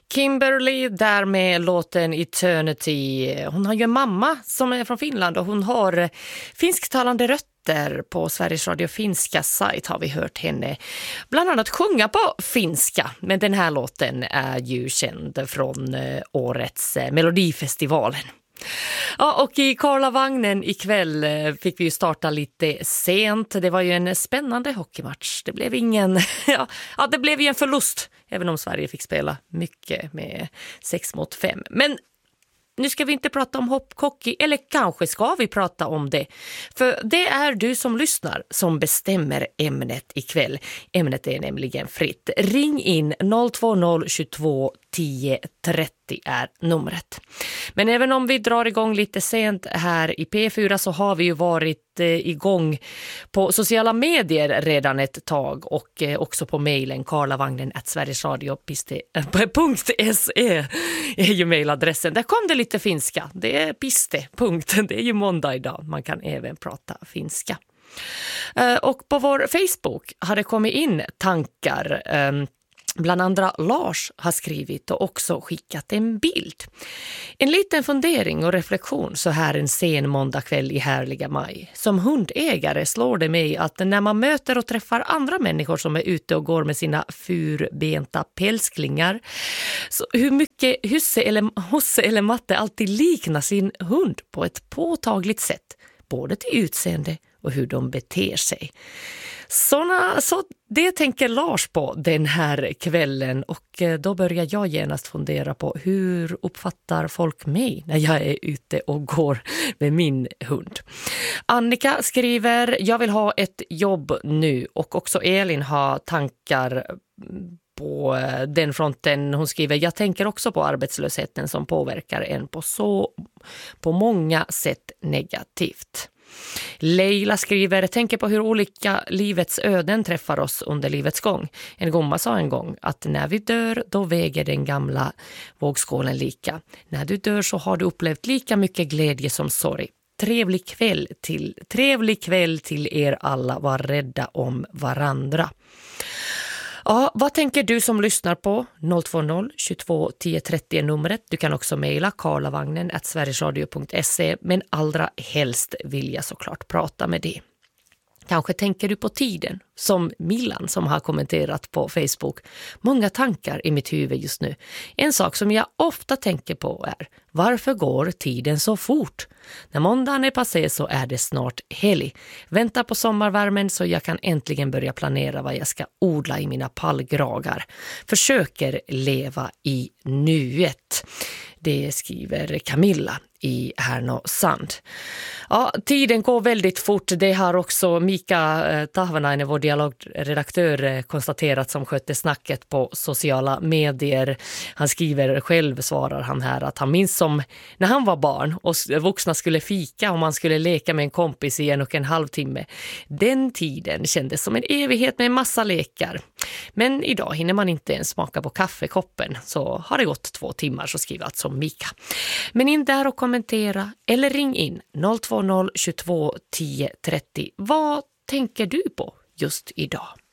Kimberly där med låten Eternity. Hon har ju en mamma som är från Finland och hon har finsktalande rötter. På Sveriges Radio finska sajt har vi hört henne bland annat sjunga på finska. Men den här låten är ju känd från årets Melodifestivalen. Ja, och i Karlavagnen ikväll fick vi ju starta lite sent. Det var ju en spännande hockeymatch. Det blev det blev ju en förlust, även om Sverige fick spela mycket med 6-5. Men nu ska vi inte prata om hockey, eller kanske ska vi prata om det. För det är du som lyssnar som bestämmer ämnet ikväll. Ämnet är nämligen fritt. Ring in 020 22 10 30 är numret. Men även om vi drar igång lite sent här i P4 så har vi ju varit igång på sociala medier redan ett tag och också på mejlen karlavagnen@sverigesradio.se är ju mejladressen. Där kom det lite finska. Det är piste. Det är ju måndag idag. Man kan även prata finska. Och på vår Facebook har det kommit in tankar. Bland andra Lars har skrivit och också skickat en bild. En liten fundering och reflektion så här en sen måndagkväll i härliga maj. Som hundägare slår det mig att när man möter och träffar andra människor som är ute och går med sina fyrbenta pälsklingar, så hur mycket Husse eller Matte alltid liknar sin hund på ett påtagligt sätt. Både till utseende och hur de beter sig. Så det tänker Lars på den här kvällen och då börjar jag genast fundera på hur uppfattar folk mig när jag är ute och går med min hund. Annika skriver, jag vill ha ett jobb nu, och också Elin har tankar på den fronten. Hon skriver, jag tänker också på arbetslösheten som påverkar en på många sätt negativt. Leila skriver, tänker på hur olika livets öden träffar oss under livets gång. En gumma sa en gång att när vi dör, då väger den gamla vågskålen lika. När du dör så har du upplevt lika mycket glädje som sorg. Trevlig kväll till er alla, var rädda om varandra. Ja, vad tänker du som lyssnar på? 020 22 10 30 är numret. Du kan också mejla karlavagnen@sverigesradio.se, men allra helst vill jag såklart prata med dig. Kanske tänker du på tiden, som Millan som har kommenterat på Facebook. Många tankar i mitt huvud just nu. En sak som jag ofta tänker på är, varför går tiden så fort? När måndagen är passé så är det snart helg. Väntar på sommarvärmen så jag kan äntligen börja planera vad jag ska odla i mina pallgragar. Försöker leva i nuet. Det skriver Camilla i Härnösand. Ja, tiden går väldigt fort. Det har också Mika Tahvanainen, vår dialogredaktör, konstaterat, som skötte snacket på sociala medier. Han skriver själv, svarar han här, att han minns som när han var barn och vuxna skulle fika och man skulle leka med en kompis i 1,5 timme. Den tiden kändes som en evighet med en massa lekar. Men idag hinner man inte ens smaka på kaffekoppen, så har det gått 2 timmar, så skriver alltså Mika. Men in där och kommentera eller ring in 020 22 10 30. Vad tänker du på just idag?